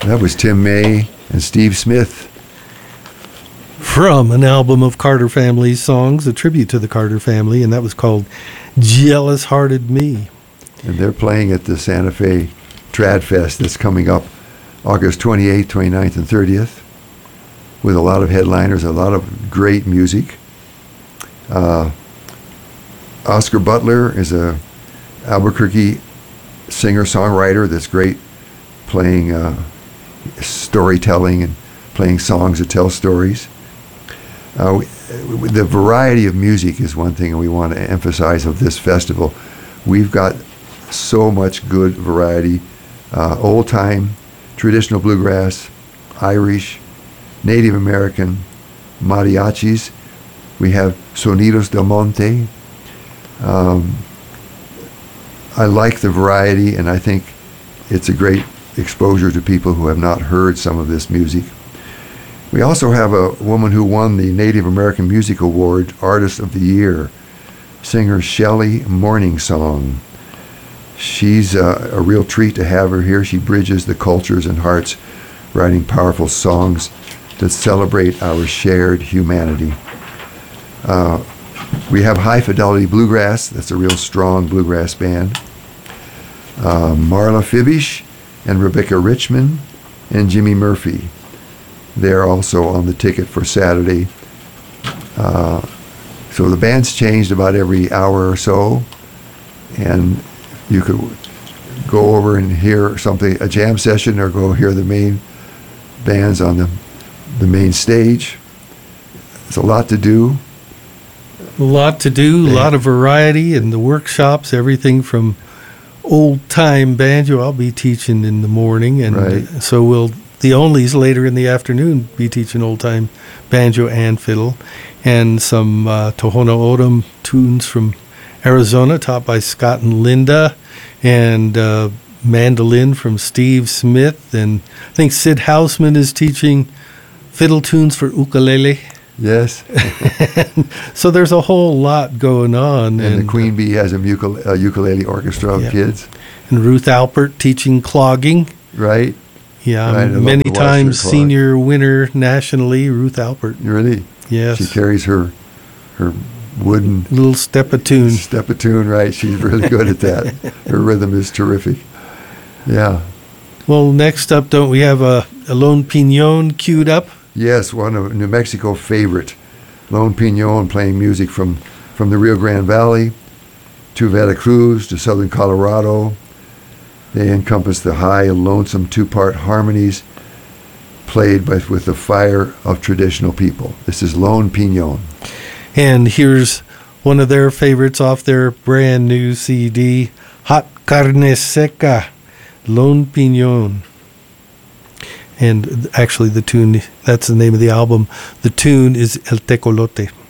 That was Tim May and Steve Smith. From an album of Carter Family songs, a tribute to the Carter family, and that was called Jealous Hearted Me. And they're playing at the Santa Fe Trad Fest that's coming up August 28th, 29th, and 30th with a lot of headliners, a lot of great music. Oscar Butler is a Albuquerque singer-songwriter that's great playing storytelling and playing songs that tell stories. The variety of music is one thing we want to emphasize of this festival. We've got so much good variety, old-time, traditional bluegrass, Irish, Native American, mariachis. We have Sonidos del Monte. I like the variety, and I think it's a great exposure to people who have not heard some of this music. We also have a woman who won the Native American Music Award, Artist of the Year, singer Shelley Morningsong. She's a real treat to have her here. She bridges the cultures and hearts, writing powerful songs that celebrate our shared humanity. We have High Fidelity Bluegrass. That's a real strong bluegrass band. Marla Fibish and Rebecca Richmond and Jimmy Murphy. They're also on the ticket for Saturday. So the band's changed about every hour or so, and you could go over and hear something, a jam session, or go hear the main bands on the main stage. It's a lot to do. A lot of variety in the workshops, everything from old-time banjo. I'll be teaching in the morning, and right. So will the Onlys later in the afternoon be teaching old-time banjo and fiddle, and some Tohono O'odham tunes from Arizona taught by Scott and Linda, and mandolin from Steve Smith, and I think Sid Hausman is teaching fiddle tunes for ukulele. Yes. So there's a whole lot going on. And the Queen Bee has a ukulele orchestra of kids. And Ruth Alpert teaching clogging. Right. Yeah, right. Many times senior winner nationally, Ruth Alpert. Really? Yes. She carries her wooden... little step-a-tune. Step-a-tune, right. She's really good at that. Her rhythm is terrific. Yeah. Well, next up, don't we have a Lone Pinon queued up? Yes, one of New Mexico favorite, Lone Pinon, playing music from the Rio Grande Valley to Veracruz to southern Colorado. They encompass the high and lonesome two-part harmonies played with the fire of traditional people. This is Lone Pinon. And here's one of their favorites off their brand new CD, Hot Carne Seca, Lone Pinon. And actually the tune, that's the name of the album. The tune is El Tecolote.